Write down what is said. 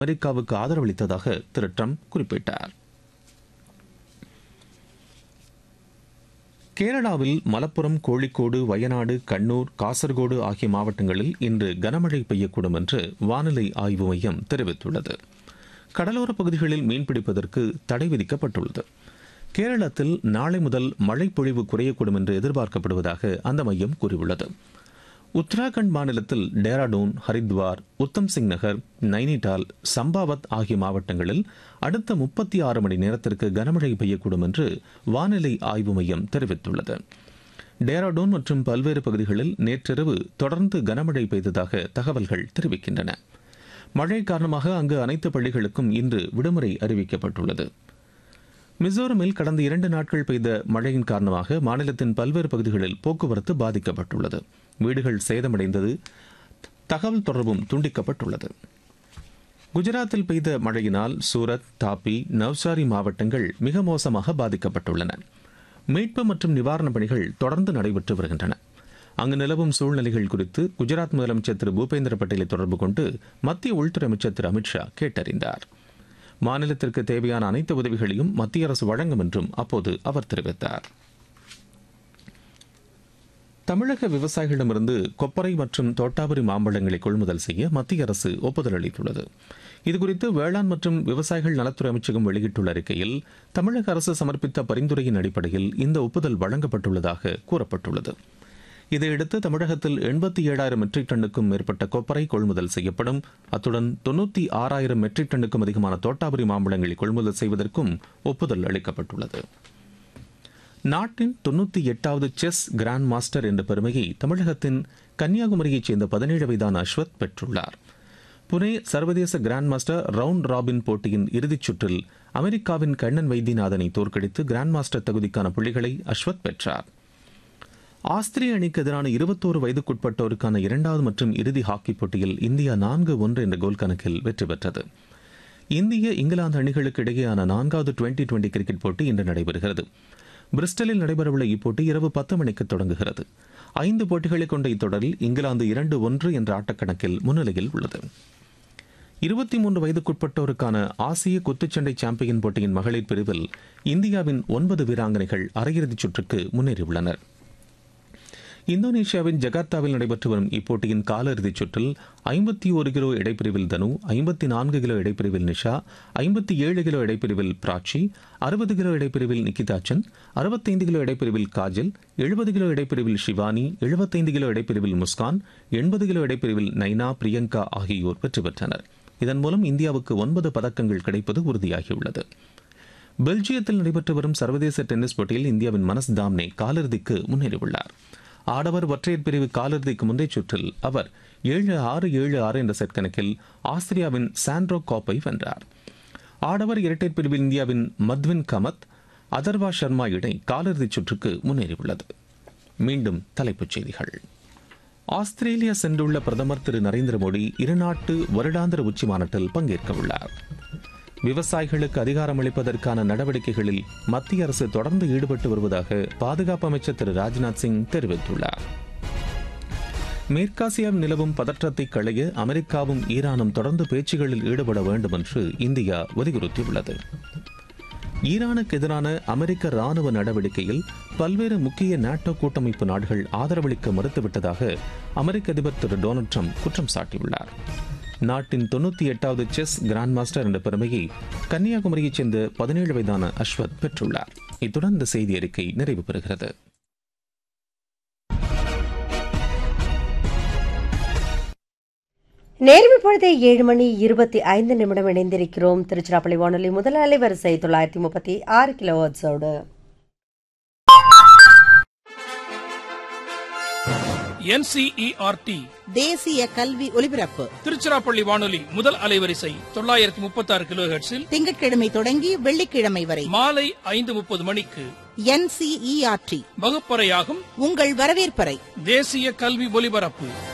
அமெரிக்காவுக்கு ஆதரவளித்ததாக திரு டிரம்ப் குறிப்பிட்டார். கேரளாவில் மலப்புரம், கோழிக்கோடு, வயநாடு, கண்ணூர், காசர்கோடு ஆகிய மாவட்டங்களில் இன்று கனமழை பெய்யக்கூடும் என்று வானிலை ஆய்வு மையம் தெரிவித்துள்ளது. கடலோரப் பகுதிகளில் மீன்பிடிப்பதற்கு தடை விதிக்கப்பட்டுள்ளது. கேரளத்தில் நாளை முதல் மழை பொழிவு குறையக்கூடும் என்று எதிர்பார்க்கப்படுவதாக அந்த மையம் கூறியுள்ளது. உத்தராகண்ட் மாநிலத்தில் டேராடூன், ஹரித்வார், உத்தம் சிங் நகர், நைனிடால், சம்பாவத் ஆகிய மாவட்டங்களில் அடுத்த 36 மணி நேரத்திற்கு கனமழை பெய்யக்கூடும் என்று வானிலை ஆய்வு மையம் தெரிவித்துள்ளது. டேராடூன் மற்றும் பல்வேறு பகுதிகளில் நேற்றிரவு தொடர்ந்து கனமழை பெய்ததாக தகவல்கள் தெரிவிக்கின்றன. மழை காரணமாக அங்கு அனைத்து பள்ளிகளுக்கும் இன்று விடுமுறை அறிவிக்கப்பட்டுள்ளது. மிசோரமில் கடந்த 2 நாட்கள் பெய்த மழையின் காரணமாக மாநிலத்தின் பல்வேறு பகுதிகளில் போக்குவரத்து பாதிக்கப்பட்டுள்ளது. வீடுகள் சேதமடைந்தது, தகவல் தொடர்பும் துண்டிக்கப்பட்டுள்ளது. குஜராத்தில் பெய்த மழையினால் சூரத், தாப்பி, நவ்சாரி மாவட்டங்கள் மிக மோசமாக பாதிக்கப்பட்டுள்ளன. மீட்பு மற்றும் நிவாரணப் பணிகள் தொடர்ந்து நடைபெற்று வருகின்றன. அங்கு நிலவும் சூழ்நிலைகள் குறித்து குஜராத் முதலமைச்சர் திரு பூபேந்திர பட்டேலை தொடர்பு கொண்டு மத்திய உள்துறை அமைச்சர் திரு அமித்ஷா கேட்டறிந்தார். மாநிலத்திற்கு தேவையான அனைத்து உதவிகளையும் மத்திய அரசு வழங்கும் என்றும் அப்போது அவர் தெரிவித்தார். தமிழக விவசாயிகளிடமிருந்து கொப்பரை மற்றும் தோட்டாபுரி மாம்பழங்களை கொள்முதல் செய்ய மத்திய அரசு ஒப்புதல் அளித்துள்ளது. இதுகுறித்து வேளாண் மற்றும் விவசாயிகள் நலத்துறை அமைச்சகம் வெளியிட்டுள்ள அறிக்கையில் தமிழக அரசு சமர்ப்பித்த பரிந்துரையின் அடிப்படையில் இந்த ஒப்புதல் வழங்கப்பட்டுள்ளதாக கூறப்பட்டுள்ளது. இதையடுத்து தமிழகத்தில் 87,000 மெட்ரிக் டன்னுக்கும் மேற்பட்ட கொப்பரை கொள்முதல் செய்யப்படும். அத்துடன் 96,000 மெட்ரிக் டன்னுக்கும் அதிகமான தோட்டாபுரி மாம்பழங்களை கொள்முதல் செய்வதற்கும் ஒப்புதல் அளிக்கப்பட்டுள்ளது. நாட்டின் 98வது செஸ் கிராண்ட் மாஸ்டர் என்ற பெருமையை தமிழகத்தின் கன்னியாகுமரியைச் சேர்ந்த 17 வயதான அஸ்வத் பெற்றுள்ளார். புனே சர்வதேச கிராண்ட் மாஸ்டர் ரவுண்ட் ராபின் போட்டியின் இறுதிச் சுற்றில் அமெரிக்காவின் கண்ணன் வைத்தியநாதனை தோற்கடித்து கிராண்ட் மாஸ்டர் தகுதிக்கான புள்ளிகளை அஸ்வத் பெற்றார். ஆஸ்திரிய அணிக்கு எதிரான 21 வயதுக்குட்பட்டோருக்கான 2வது மற்றும் இறுதி ஹாக்கி போட்டியில் இந்தியா 4-1 என்ற கோல் கணக்கில் வெற்றி பெற்றது. இந்திய இங்கிலாந்து அணிகளுக்கு இடையேயான 4வது டுவெண்டி கிரிக்கெட் போட்டி இன்று நடைபெறுகிறது. பிரிஸ்டலில் நடைபெறவுள்ள இப்போட்டி இரவு 10 மணிக்கு தொடங்குகிறது. 5 போட்டிகளை கொண்ட இத்தொடரில் இங்கிலாந்து 2-1 என்ற ஆட்டக்கணக்கில் முன்னிலையில் உள்ளது. 23 வயதுக்குட்பட்டோருக்கான ஆசிய குத்துச்சண்டை சாம்பியன் போட்டியின் மகளிர் பிரிவில் இந்தியாவின் 9 வீராங்கனைகள் அரையிறுதிச் சுற்றுக்கு முன்னேறியுள்ளனர். இந்தோனேஷியாவின் ஜகார்த்தாவில் நடைபெற்று வரும் இப்போட்டியின் காலிறுதிச் சுற்றில் 51 கிலோ இடைப்பிரிவில் தனு, 54 kilo இடைப்பிரிவில் Nisha, 57 kilo இடைப்பிரிவில் Prachi, 60 kilo இடைப்பிரிவில் நிகிதாச்சன், 65 kilo இடைப்பிரிவில் Kajal, 70 kilo இடைப்பிரிவில் Shivani, 75 kilo இடைப்பிரிவில் Muskan, 80 kilo இடைப்பிரிவில் நைனா, பிரியங்கா ஆகியோர் வெற்றி பெற்றனர். இதன் மூலம் இந்தியாவுக்கு 9 பதக்கங்கள் கிடைப்பது உறுதியாகியுள்ளது. பெல்ஜியத்தில் நடைபெற்று வரும் சர்வதேச டென்னிஸ் போட்டியில் இந்தியாவின் மனஸ் தாம்னே காலிறுதிக்கு முன்னேறியுள்ளார். ஆடவர் ஒற்றையர் பிரிவு காலிறுதிக்கு முந்தைய சுற்றில் அவர் 7-6, 7-6 என்ற செட் கணக்கில் ஆஸ்திரியாவின் சாண்ட்ரோ காப்பை வென்றார். ஆடவர் இரட்டையர் பிரிவில் இந்தியாவின் மத்வின் கமத், அதர்வா சர்மா இணை காலிறுதிச் சுற்றுக்கு முன்னேறியுள்ளது. மீண்டும் தலைப்புச் செய்திகள். ஆஸ்திரேலியா சென்றுள்ள பிரதமர் திரு நரேந்திர மோடி இருநாட்டு வருடாந்திர உச்சி மாநாட்டில் பங்கேற்க உள்ளார். விவசாயிகளுக்கு அதிகாரம் அளிப்பதற்கான நடவடிக்கைகளில் மத்திய அரசு தொடர்ந்து ஈடுபட்டு வருவதாக பாதுகாப்பு அமைச்சர் திரு ராஜ்நாத் சிங் தெரிவித்துள்ளார். மேற்காசியாவில் நிலவும் பதற்றத்தை களைய அமெரிக்காவும் ஈரானும் தொடர்ந்து பேச்சுகளில் ஈடுபட வேண்டும் என்று இந்தியா வலியுறுத்தியுள்ளது. ஈரானுக்கு எதிரான அமெரிக்க ராணுவ நடவடிக்கையில் பல்வேறு முக்கிய நாட்டோ கூட்டமைப்பு நாடுகள் ஆதரவளிக்க மறுத்துவிட்டதாக அமெரிக்க அதிபர் திரு டொனால்டு டிரம்ப் குற்றம் சாட்டியுள்ளார். நாட்டின் 98வது செஸ் கிராண்ட் மாஸ்டர் என்ற பெருமையை கன்னியாகுமரியைச் சேர்ந்த 17 வயதான அஸ்வத் பெற்றுள்ளார். இத்துடன் இந்த செய்தி அறிக்கை நிறைவு பெறுகிறது. நேரம் இப்பொழுது 7:25 இணைந்திருக்கிறோம். திருச்சிராப்பள்ளி வானொலி முதல் அலைவரிசை 936 கிலோஹெர்ட்ஸோடு. NCERT தேசிய கல்வி ஒலிபரப்பு திருச்சிராப்பள்ளி வானொலி முதல் அலைவரிசை 936 கிலோஹெர்ட்ஸில் திங்கட்கிழமை தொடங்கி வெள்ளிக்கிழமை வரை மாலை 5:30 மணிக்கு NCERT வகுப்பறையாகும் உங்கள் வரவேற்பறை தேசிய கல்வி ஒலிபரப்பு.